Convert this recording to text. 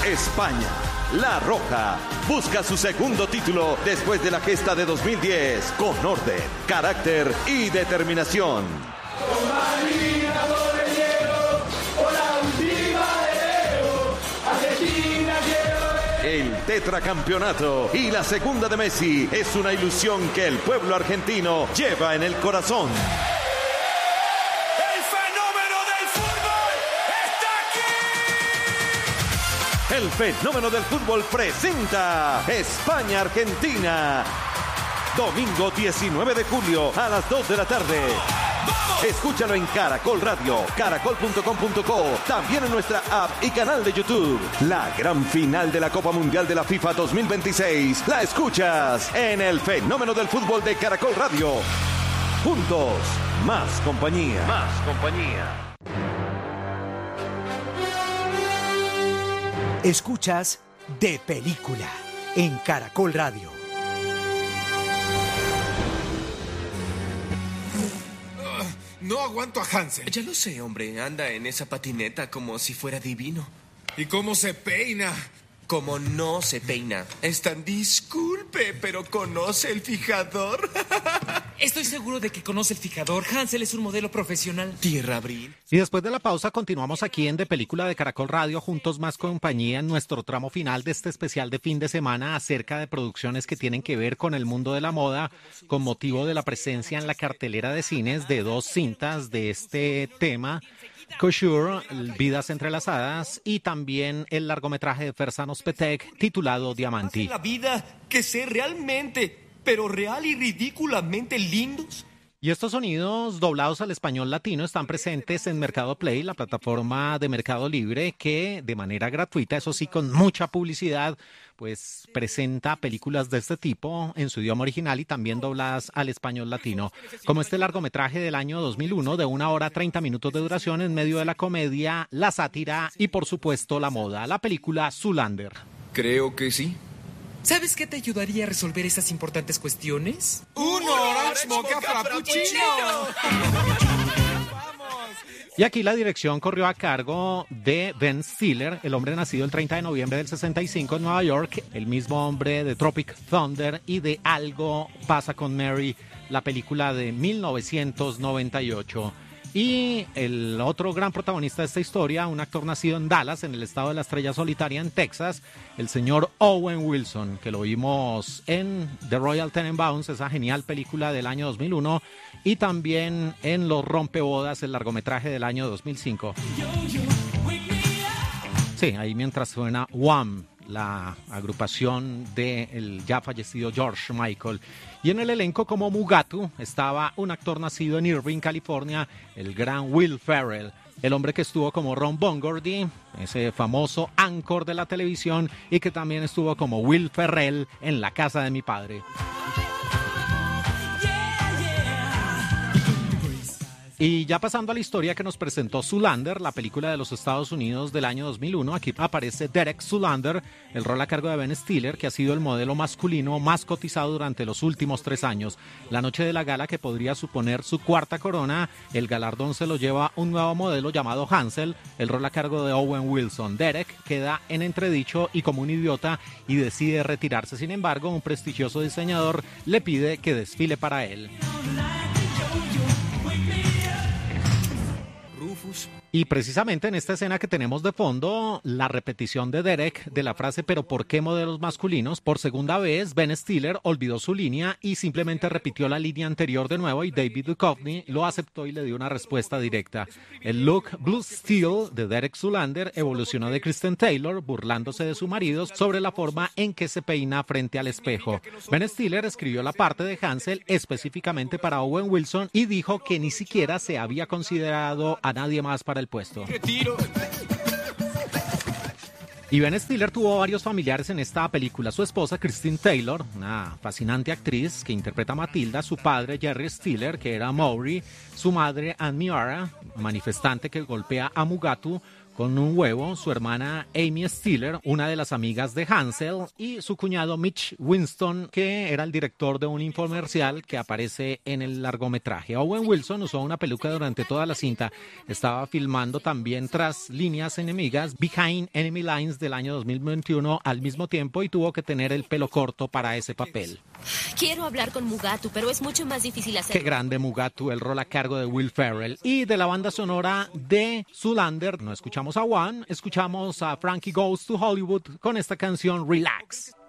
España. La Roja busca su segundo título después de la gesta de 2010 con orden, carácter y determinación. El tetracampeonato y la segunda de Messi es una ilusión que el pueblo argentino lleva en el corazón. ¡El fenómeno del fútbol está aquí! El fenómeno del fútbol presenta España-Argentina. Domingo 19 de julio a las 2 de la tarde. Escúchalo en Caracol Radio, caracol.com.co, también en nuestra app y canal de YouTube. La gran final de la Copa Mundial de la FIFA 2026 la escuchas en el fenómeno del fútbol de Caracol Radio. Juntos, más compañía. Más compañía. Escuchas De Película en Caracol Radio. No aguanto a Hansel. Ya lo sé, hombre. Anda en esa patineta como si fuera divino. ¿Y cómo se peina? Como no se peina. Es tan disculpe, pero ¿conoce el fijador? Estoy seguro de que conoce el fijador. Hansel es un modelo profesional. Tierra Abril. Y después de la pausa continuamos aquí en De Película de Caracol Radio, juntos más compañía, en nuestro tramo final de este especial de fin de semana acerca de producciones que tienen que ver con el mundo de la moda, con motivo de la presencia en la cartelera de cines de dos cintas de este tema, Couture, Vidas Entrelazadas, y también el largometraje de Ferzan Özpetek titulado Diamanti. La vida que sé realmente, pero real y ridículamente lindos. Y estos sonidos doblados al español latino están presentes en Mercado Play, la plataforma de Mercado Libre que de manera gratuita, eso sí con mucha publicidad, pues presenta películas de este tipo en su idioma original y también dobladas al español latino, como este largometraje del año 2001 de 1 hora 30 minutos de duración en medio de la comedia, la sátira y por supuesto la moda, la película Zoolander. Creo que sí. ¿Sabes qué te ayudaría a resolver esas importantes cuestiones? ¡Un Orange Mocha Frappuccino! Y aquí la dirección corrió a cargo de Ben Stiller, el hombre nacido el 30 de noviembre del 65 en Nueva York, el mismo hombre de Tropic Thunder y de Algo pasa con Mary, la película de 1998. Y el otro gran protagonista de esta historia, un actor nacido en Dallas, en el estado de la Estrella Solitaria en Texas, el señor Owen Wilson, que lo vimos en The Royal Tenenbaums, esa genial película del año 2001, y también en Los Rompebodas, el largometraje del año 2005. Sí, ahí mientras suena Wham!, la agrupación del ya fallecido George Michael. Y en el elenco como Mugatu estaba un actor nacido en Irvine, California, el gran Will Ferrell, el hombre que estuvo como Ron Burgundy, ese famoso anchor de la televisión, y que también estuvo como Will Ferrell en La casa de mi padre. Y ya pasando a la historia que nos presentó Zoolander, la película de los Estados Unidos del año 2001, aquí aparece Derek Zoolander, el rol a cargo de Ben Stiller, que ha sido el modelo masculino más cotizado durante los últimos 3 años. La noche de la gala, que podría suponer su cuarta corona, el galardón se lo lleva un nuevo modelo llamado Hansel, el rol a cargo de Owen Wilson. Derek queda en entredicho y como un idiota y decide retirarse. Sin embargo, un prestigioso diseñador le pide que desfile para él. Y precisamente en esta escena que tenemos de fondo, la repetición de Derek de la frase ¿pero por qué modelos masculinos? Por segunda vez, Ben Stiller olvidó su línea y simplemente repitió la línea anterior de nuevo y David Duchovny lo aceptó y le dio una respuesta directa. El look Blue Steel de Derek Zoolander evolucionó de Kristen Taylor, burlándose de su marido sobre la forma en que se peina frente al espejo. Ben Stiller escribió la parte de Hansel específicamente para Owen Wilson y dijo que ni siquiera se había considerado a nadie más para el puesto. Y Ben Stiller tuvo varios familiares en esta película. Su esposa, Kristen Taylor, una fascinante actriz que interpreta a Matilda, su padre, Jerry Stiller, que era Maury, su madre, Ann Miara, manifestante que golpea a Mugatu, con un huevo, su hermana Amy Stiller, una de las amigas de Hansel, y su cuñado Mitch Winston, que era el director de un infomercial que aparece en el largometraje. Owen Wilson usó una peluca durante toda la cinta. Estaba filmando también Tras líneas enemigas, Behind Enemy Lines, del año 2021 al mismo tiempo, y tuvo que tener el pelo corto para ese papel. Quiero hablar con Mugatu, pero es mucho más difícil hacerlo. Qué grande Mugatu, el rol a cargo de Will Ferrell. Y de la banda sonora de Zoolander, no escuchamos a One, escuchamos a Frankie Goes to Hollywood con esta canción Relax.